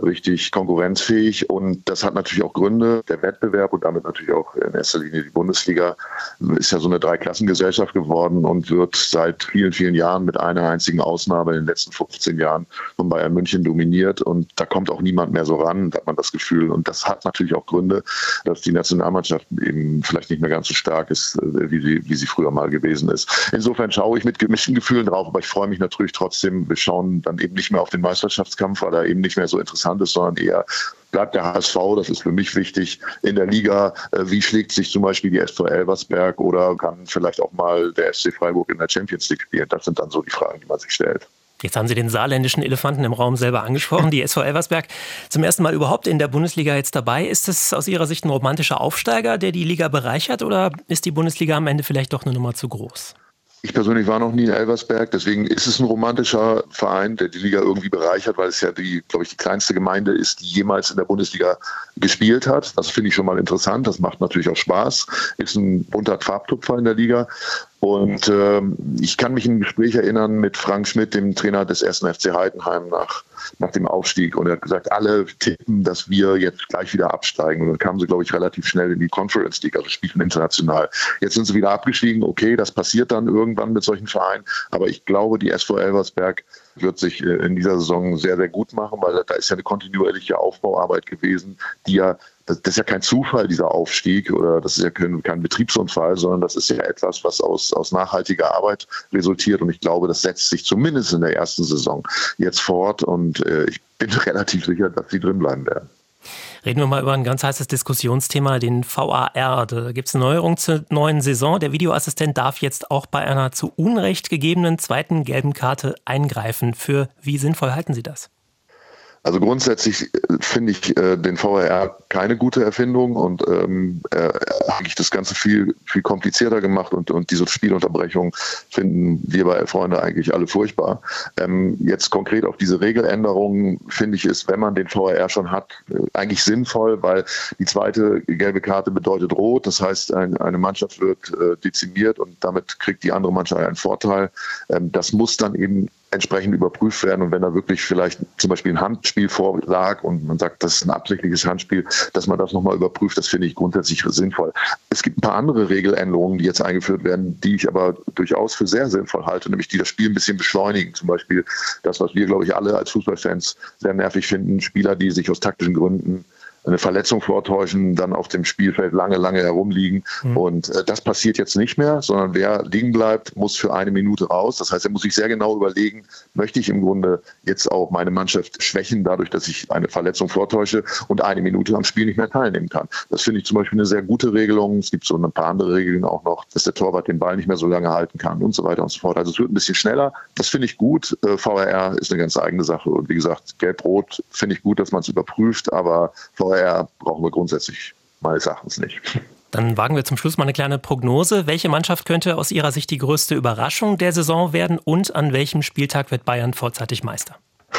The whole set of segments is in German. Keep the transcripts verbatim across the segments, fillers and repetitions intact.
richtig konkurrenzfähig und das hat natürlich auch Gründe. Der Wettbewerb und damit natürlich auch in erster Linie die Bundesliga ist ja so eine Dreiklassengesellschaft geworden und wird seit vielen, vielen Jahren mit einer einzigen Ausnahme in den letzten fünfzehn Jahren von Bayern München dominiert und da kommt auch niemand mehr so ran, hat man das Gefühl. Und das hat natürlich auch Gründe, dass die Nationalmannschaft eben vielleicht nicht mehr ganz so stark ist, wie sie, wie sie früher mal gewesen ist. Insofern schaue ich mit gemischten Gefühlen drauf, aber ich freue mich natürlich trotzdem. Wir schauen dann eben nicht mehr auf den Meisterschaftskampf, weil er eben nicht mehr so interessant ist, sondern eher bleibt der H S V, das ist für mich wichtig, in der Liga. Wie schlägt sich zum Beispiel die S V Elversberg oder kann vielleicht auch mal der S C Freiburg in der Champions League spielen? Das sind dann so die Fragen, die man sich stellt. Jetzt haben Sie den saarländischen Elefanten im Raum selber angesprochen, die S V Elversberg. Zum ersten Mal überhaupt in der Bundesliga jetzt dabei. Ist das aus Ihrer Sicht ein romantischer Aufsteiger, der die Liga bereichert, oder ist die Bundesliga am Ende vielleicht doch eine Nummer zu groß? Ich persönlich war noch nie in Elversberg, deswegen ist es ein romantischer Verein, der die Liga irgendwie bereichert, weil es ja die, glaube ich, die kleinste Gemeinde ist, die jemals in der Bundesliga gespielt hat. Das finde ich schon mal interessant, das macht natürlich auch Spaß, ist ein bunter Farbtupfer in der Liga. Und ähm, ich kann mich in ein Gespräch erinnern mit Frank Schmidt, dem Trainer des ersten F C Heidenheim nach, nach dem Aufstieg. Und er hat gesagt, alle tippen, dass wir jetzt gleich wieder absteigen. Und dann kamen sie, glaube ich, relativ schnell in die Conference League, also spielen international. Jetzt sind sie wieder abgestiegen. Okay, das passiert dann irgendwann mit solchen Vereinen. Aber ich glaube, die S V Elversberg wird sich in dieser Saison sehr, sehr gut machen, weil da ist ja eine kontinuierliche Aufbauarbeit gewesen, die ja, das ist ja kein Zufall, dieser Aufstieg, oder das ist ja kein, kein Betriebsunfall, sondern das ist ja etwas, was aus, aus nachhaltiger Arbeit resultiert. Und ich glaube, das setzt sich zumindest in der ersten Saison jetzt fort und äh, ich bin relativ sicher, dass sie drin bleiben werden. Reden wir mal über ein ganz heißes Diskussionsthema, den V A R. Da gibt es eine Neuerung zur neuen Saison. Der Videoassistent darf jetzt auch bei einer zu Unrecht gegebenen zweiten gelben Karte eingreifen. Für wie sinnvoll halten Sie das? Also grundsätzlich finde ich äh, den V A R keine gute Erfindung und ähm, äh, eigentlich das Ganze viel viel komplizierter gemacht und, und diese Spielunterbrechung finden wir bei Elf Freunde eigentlich alle furchtbar. Ähm, jetzt konkret auf diese Regeländerungen finde ich es, wenn man den V A R schon hat, äh, eigentlich sinnvoll, weil die zweite gelbe Karte bedeutet rot. Das heißt, ein, eine Mannschaft wird äh, dezimiert und damit kriegt die andere Mannschaft einen Vorteil. Ähm, das muss dann eben entsprechend überprüft werden und wenn da wirklich vielleicht zum Beispiel ein Handspiel vorlag und man sagt, das ist ein absichtliches Handspiel, dass man das nochmal überprüft, das finde ich grundsätzlich sinnvoll. Es gibt ein paar andere Regeländerungen, die jetzt eingeführt werden, die ich aber durchaus für sehr sinnvoll halte, nämlich die das Spiel ein bisschen beschleunigen. Zum Beispiel das, was wir, glaube ich, alle als Fußballfans sehr nervig finden, Spieler, die sich aus taktischen Gründen eine Verletzung vortäuschen, dann auf dem Spielfeld lange, lange herumliegen. Mhm. Und äh, das passiert jetzt nicht mehr, sondern wer liegen bleibt, muss für eine Minute raus. Das heißt, er muss sich sehr genau überlegen, möchte ich im Grunde jetzt auch meine Mannschaft schwächen, dadurch, dass ich eine Verletzung vortäusche und eine Minute am Spiel nicht mehr teilnehmen kann. Das finde ich zum Beispiel eine sehr gute Regelung. Es gibt so ein paar andere Regeln auch noch, dass der Torwart den Ball nicht mehr so lange halten kann und so weiter und so fort. Also es wird ein bisschen schneller. Das finde ich gut. Äh, V A R ist eine ganz eigene Sache. Und wie gesagt, Gelb-Rot finde ich gut, dass man es überprüft, aber V A R Daher brauchen wir grundsätzlich meines Erachtens nicht. Dann wagen wir zum Schluss mal eine kleine Prognose. Welche Mannschaft könnte aus Ihrer Sicht die größte Überraschung der Saison werden und an welchem Spieltag wird Bayern vorzeitig Meister?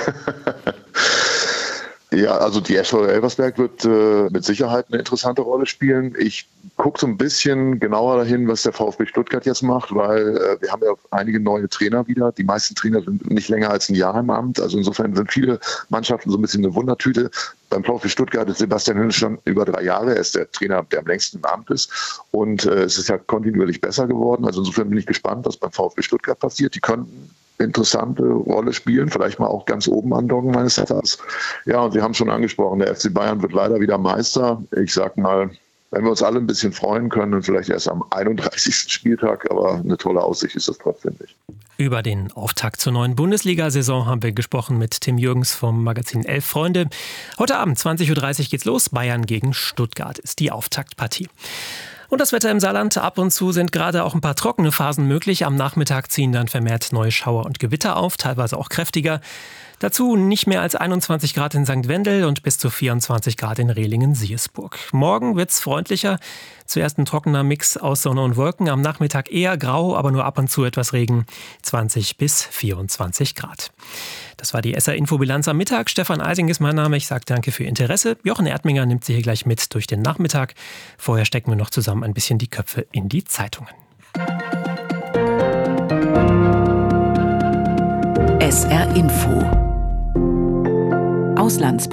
Ja, also die S V Elversberg wird äh, mit Sicherheit eine interessante Rolle spielen. Ich gucke so ein bisschen genauer dahin, was der VfB Stuttgart jetzt macht, weil äh, wir haben ja einige neue Trainer wieder. Die meisten Trainer sind nicht länger als ein Jahr im Amt. Also insofern sind viele Mannschaften so ein bisschen eine Wundertüte. Beim VfB Stuttgart ist Sebastian Hönes schon über drei Jahre. Er ist der Trainer, der am längsten im Amt ist. Und äh, es ist ja kontinuierlich besser geworden. Also insofern bin ich gespannt, was beim VfB Stuttgart passiert. Die könnten interessante Rolle spielen, vielleicht mal auch ganz oben andocken meines Erachtens. Ja, und Sie haben schon angesprochen, der F C Bayern wird leider wieder Meister. Ich sag mal, wenn wir uns alle ein bisschen freuen können und vielleicht erst am einunddreißigsten Spieltag, aber eine tolle Aussicht ist das trotzdem nicht. Über den Auftakt zur neuen Bundesliga-Saison haben wir gesprochen mit Tim Jürgens vom Magazin Elf Freunde. Heute Abend zwanzig Uhr dreißig geht's los. Bayern gegen Stuttgart ist die Auftaktpartie. Und das Wetter im Saarland. Ab und zu sind gerade auch ein paar trockene Phasen möglich. Am Nachmittag ziehen dann vermehrt neue Schauer und Gewitter auf, teilweise auch kräftiger. Dazu nicht mehr als einundzwanzig Grad in Sankt Wendel und bis zu vierundzwanzig Grad in Rehlingen-Siersburg. Morgen wird's freundlicher. Zuerst ein trockener Mix aus Sonne und Wolken. Am Nachmittag eher grau, aber nur ab und zu etwas Regen. zwanzig bis vierundzwanzig Grad. Das war die S R-Infobilanz am Mittag. Stefan Eising ist mein Name. Ich sage danke für Ihr Interesse. Jochen Erdminger nimmt Sie hier gleich mit durch den Nachmittag. Vorher stecken wir noch zusammen ein bisschen die Köpfe in die Zeitungen. S R Info. Auslandspresse.